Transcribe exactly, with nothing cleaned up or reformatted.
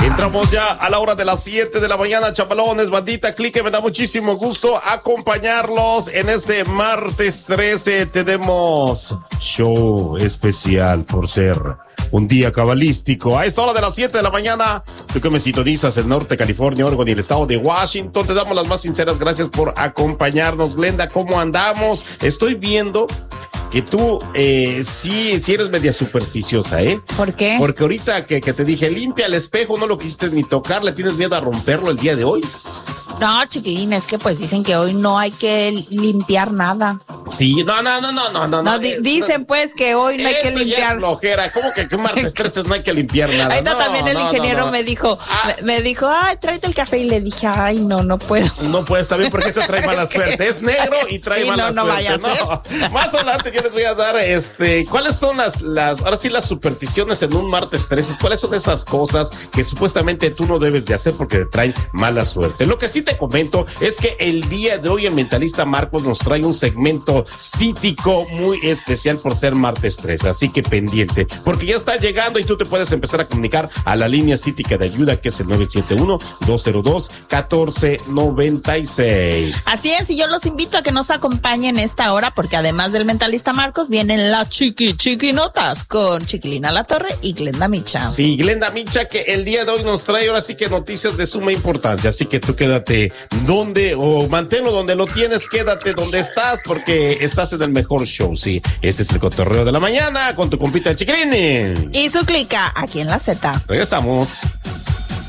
Entramos ya a la hora de las siete de la mañana, chapalones, bandita, clique, me da muchísimo gusto acompañarlos en este martes trece. Tenemos show especial por ser un día cabalístico. A esta hora de las siete de la mañana, tú que me sintonizas en Norte California, Oregon y el estado de Washington, te damos las más sinceras gracias por acompañarnos. Glenda, ¿cómo andamos? Estoy viendo que tú eh, sí, sí eres media superficiosa, ¿eh? ¿Por qué? Porque ahorita que, que te dije, limpia el espejo, no lo quisiste ni tocar, ¿le tienes miedo a romperlo el día de hoy? No, chiquilín, es que pues dicen que hoy no hay que limpiar nada. Sí, no, no, no, no, no, no. No, di- dicen pues que hoy no hay que Eso ya es limpiar. flojera, ¿cómo que, que martes trece no hay que limpiar nada? Ahorita No, también el no, ingeniero no, no. me dijo, Ah. me, me dijo, ay, tráete el café, y le dije, ay, no, no puedo. No puede estar bien porque este trae mala Es que- suerte. Es negro y trae Sí, mala no, no suerte. vaya a No. Más adelante yo les voy a dar este, ¿cuáles son las, las, ahora sí las supersticiones en un martes trece? ¿Cuáles son esas cosas que supuestamente tú no debes de hacer porque te traen mala suerte? Lo que sí te comento es que el día de hoy el mentalista Marcos nos trae un segmento cítico muy especial por ser martes trece, así que pendiente, porque ya está llegando y tú te puedes empezar a comunicar a la línea cítica de ayuda que es el nueve siete uno, dos cero dos, uno cuatro nueve seis. Así es, y yo los invito a que nos acompañen esta hora, porque además del mentalista Marcos, vienen las chiqui chiquinotas con Chiquilina La Torre y Glenda Micha. Sí, Glenda Micha, que el día de hoy nos trae ahora sí que noticias de suma importancia, así que tú quédate donde, o manténlo donde lo tienes, quédate donde estás, porque estás en el mejor show, sí. Este es el cotorreo de la mañana con tu compita Chiquilín. Y su clica aquí en la Z. Regresamos.